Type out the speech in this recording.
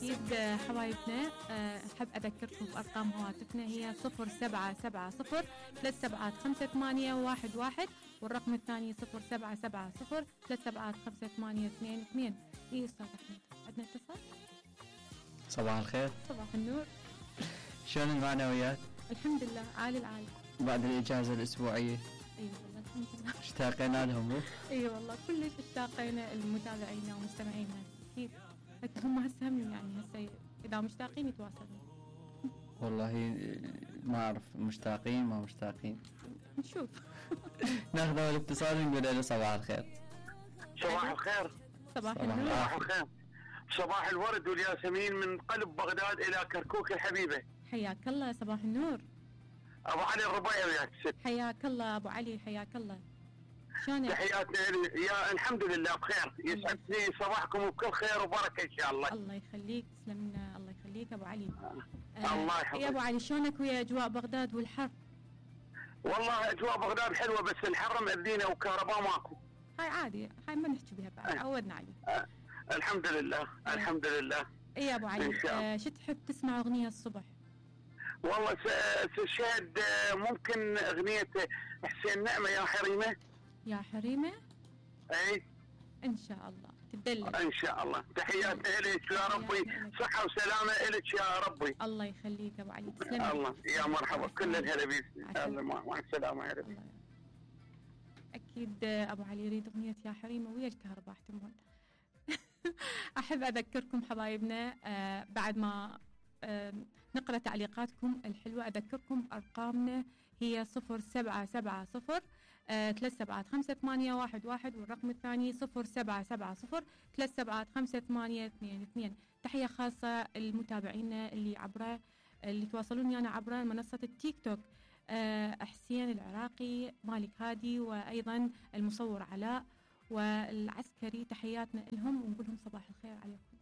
أكيد حبايبنا. أحب أذكركم بأرقام هواتفنا هي 0770 375811 والرقم الثاني 0770 375822. إيه أستاذ أحمد، عندنا اتصال. صباح الخير. صباح النور. شلون المعنويات؟ الحمد لله عالي العالي بعد الإجازة الأسبوعية. أي والله الحمد لله. اشتاقنا لهم. أي والله كلش اشتاقينا المتابعين ومستمعينا أكيد. لكن هم هسه يعني إذا مشتاقين يتواصلون. والله ما أعرف مشتاقين ما مشتاقين. نشوف. ناخذ أول اتصال ونقول له صباح الخير. صباح الخير. صباح النور. صباح الخير. صباح الورد والياسمين من قلب بغداد إلى كركوك الحبيبة. حياك الله. صباح النور. أبو علي الربيع وياك ست. حياك الله أبو علي، حياك الله. شلونك؟ تحياتنا يا الحمد لله بخير. يسعدني صباحكم بكل خير وبركة إن شاء الله. الله يخليك، تسلمنا. الله يخليك أبو علي. الله يحفظك يا أبو علي، شلونك ويا أجواء بغداد والحر؟ والله أجواء بغداد حلوة بس الحر مأذينا وكهرباء ماكو. هاي عادي، هاي ما نحكي بها بعد، عودنا عليه. الحمد لله الحمد لله. إيه يا أبو علي، شو تحب تسمع أغنية الصبح؟ والله شاهد ممكن أغنية حسين نعمة يا حريمة. يا حريمة؟ أي إن شاء الله تدلل. إن شاء الله. تحياتنا إليك يا ربي، صحة وسلامة إليك يا ربي. الله يخليك أبو علي، تسلم. الله يا مرحبا، كل الهلا بيك. مع السلامة يا ربي. أكيد أبو علي يريد أغنية يا حريمة ويا الكهرباء احتمال. أحب أذكركم حبايبنا بعد ما نقرأ تعليقاتكم الحلوة، أذكركم أرقامنا هي 0770 375811 والرقم الثاني 0770 375822. تحية خاصة المتابعين اللي تواصلوني أنا عبر منصة التيك توك، حسين العراقي، مالك هادي، وأيضا المصور علاء والعسكري. تحياتنا لهم ونقول لهم صباح الخير عليكم.